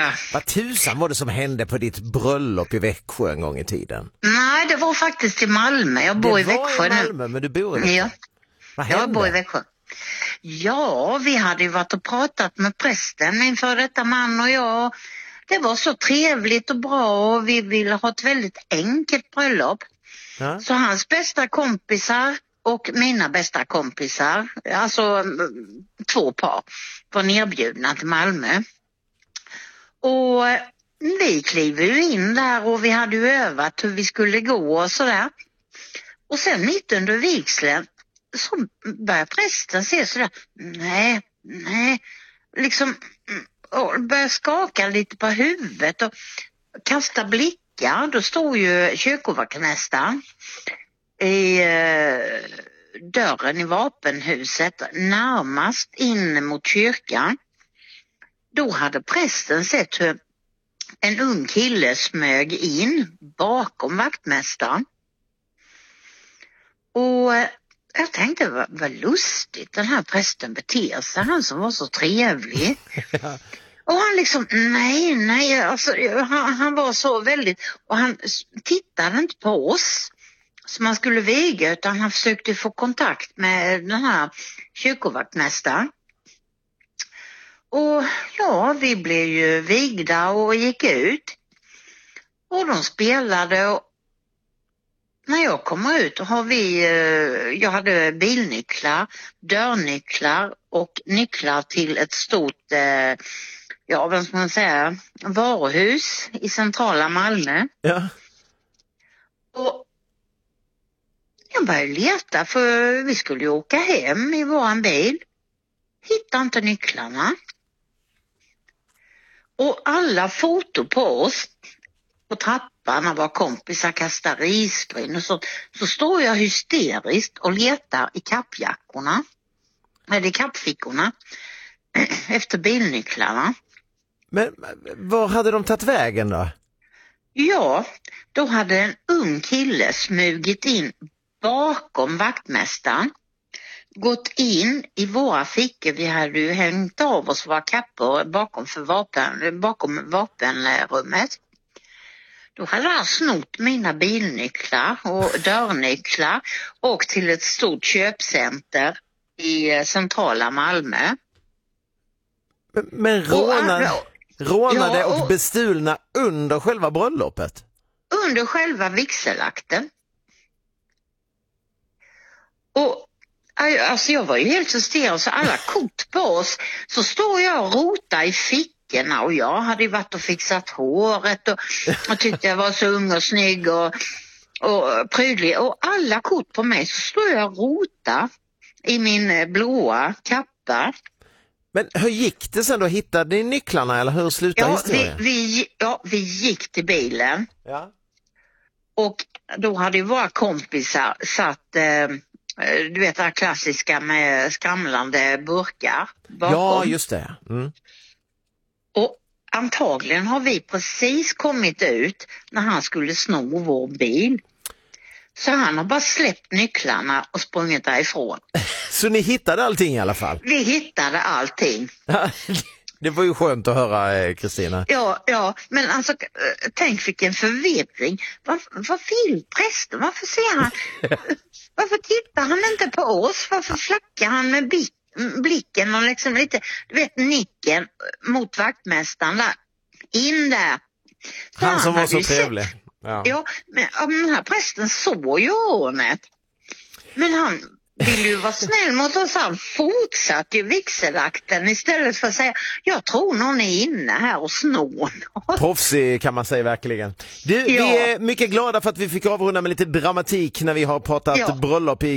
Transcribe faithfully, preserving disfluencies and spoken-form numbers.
Ja. Vad tusan var det som hände på ditt bröllop i Växjö en gång i tiden? Nej, det var faktiskt i Malmö. Jag bor det i Växjö var i nu. Malmö, men du bor i Växjö. Ja. Vad hände? Jag bor i Växjö. Ja, vi hade ju varit och pratat med prästen, min för detta man och jag. Det var så trevligt och bra och vi ville ha ett väldigt enkelt bröllop. Ja. Så hans bästa kompisar och mina bästa kompisar, alltså två par, var nerbjudna till Malmö. Och vi kliver ju in där och vi hade ju övat hur vi skulle gå och sådär. Och sen mitt under vigseln så börjar prästen se sådär, nej, nej, liksom och börjar skaka lite på huvudet och kasta blickar. Då står ju kyrkovaktmästaren i eh, dörren i vapenhuset närmast in mot kyrkan. Då hade prästen sett hur en ung kille smög in bakom vaktmästaren. Och jag tänkte, vad, vad lustigt den här prästen beter sig, han som var så trevlig. Och han liksom, nej, nej, alltså, han, han var så väldigt, och han tittade inte på oss som man skulle viga, utan han försökte få kontakt med den här kyrkovaktmästaren. Och ja, vi blev ju vigda och gick ut. Och de spelade och när jag kommer ut har vi, jag hade bilnycklar, dörrnycklar och nycklar till ett stort, ja vad ska man säga, varuhus i centrala Malmö. Ja. Och jag började leta för vi skulle ju åka hem i våran bil. Hittade inte nycklarna. Och alla foto på oss på trappan när våra kompisar kastar risbryn och så, så står jag hysteriskt och letar i kappjackorna, eller i kappfickorna efter bilnycklarna. Men var hade de tagit vägen då? Ja, då hade en ung kille smugit in bakom vaktmästaren, gått in i våra fickor. Vi hade ju hängt av oss våra kappor bakom, för vapen, bakom vapenrummet. Då hade han snott mina bilnycklar och dörrnycklar och till ett stort köpcenter i centrala Malmö. Men, men rånade, och, rånade ja, och, och bestulna under själva bröllopet? Under själva vigselakten. Och alltså jag var ju helt hysterisk, så alla kort på oss, så står jag och rotar i fickorna och jag hade ju varit och fixat håret och, och tyckte jag var så ung och snygg och, och prydlig, och alla kort på mig, så står jag och rotar i min blåa kappa. Men hur gick det sen då? Hittade ni nycklarna eller hur slutade ja, historien? Vi, vi, ja, vi gick till bilen. Ja. Och då hade ju våra kompisar satt eh, du vet det här klassiska med skramlande burkar bakom. Ja, just det. Mm. Och antagligen har vi precis kommit ut när han skulle sno vår bil. Så han har bara släppt nycklarna och sprungit därifrån. Så ni hittade allting i alla fall? Vi hittade allting. Det var ju skönt att höra, Kristina. Ja, ja, men alltså tänk vilken förvirring. Var, vad vill prästen? Varför ser han? Varför tittar han inte på oss? Varför flackar han med blick, blicken och liksom lite, du vet, nicken mot vaktmästaren där? In där. Så han som han var så trevlig. Sett, ja. ja, men ja, den här prästen såg ju rånet. Men han ville ju vara snäll mot oss. Han fortsatte ju vigselakten istället för att säga, jag tror någon är inne här och snor. Proffsig kan man säga verkligen. Du, ja. Vi är mycket glada för att vi fick avrunda med lite dramatik när vi har pratat ja. bröllop i